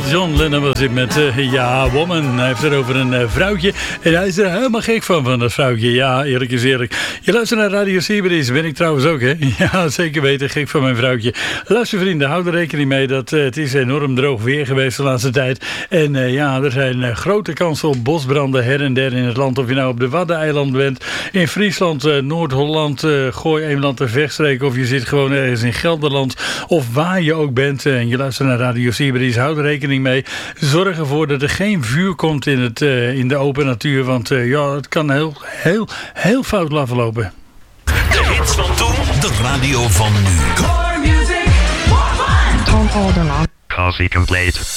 John Lennon was dit met ja, Woman. Hij heeft het over een vrouwtje. En hij is er helemaal gek van dat vrouwtje. Ja, eerlijk is eerlijk. Je luistert naar Radio Sieberis. Ben ik trouwens ook, hè? Ja, zeker weten. Gek van mijn vrouwtje. Luister vrienden, hou er rekening mee dat het is enorm droog weer geweest de laatste tijd. En ja, er zijn grote kansen op bosbranden her en der in het land. Of je nou op de Waddeneilanden bent, in Friesland, Noord-Holland, Gooi-Eemland en Vechtstreek. Of je zit gewoon ergens in Gelderland. Of waar je ook bent en je luistert naar Radio Sieberis. Houd er rekening mee. Zorg ervoor dat er geen vuur komt in de open natuur. Want ja, het kan heel fout laten lopen. De hits van toen, de radio van nu. Core music, more fun! Tom Alderman. Coffee complete.